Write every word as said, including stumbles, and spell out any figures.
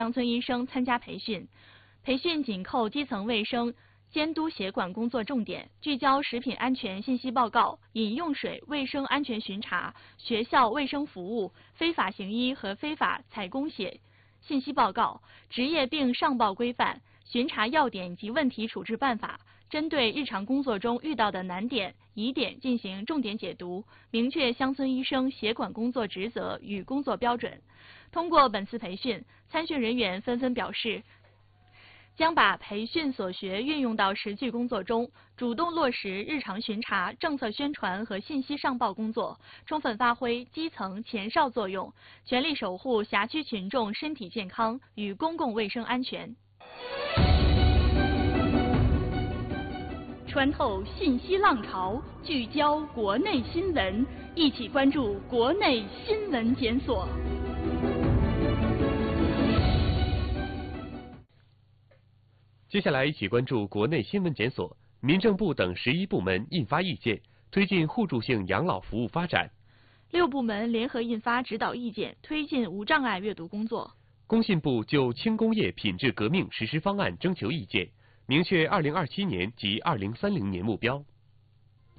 乡村医生参加培训，培训紧扣基层卫生监督协管工作重点，聚焦食品安全信息报告、饮用水卫生安全巡查、学校卫生服务、非法行医和非法采供血信息报告、职业病上报规范、巡查要点及问题处置办法。针对日常工作中遇到的难点、疑点进行重点解读，明确乡村医生协管工作职责与工作标准。通过本次培训，参训人员纷纷表示，将把培训所学运用到实际工作中，主动落实日常巡查、政策宣传和信息上报工作，充分发挥基层前哨作用，全力守护辖区群众身体健康与公共卫生安全。穿透信息浪潮，聚焦国内新闻，一起关注国内新闻检索。 接下来一起关注国内新闻检索。民政部等十一部门印发意见，推进互助性养老服务发展。 六部门联合印发指导意见，推进无障碍阅读工作。 工信部就轻工业品质革命实施方案征求意见，明确二零二七年及二零三零年目标。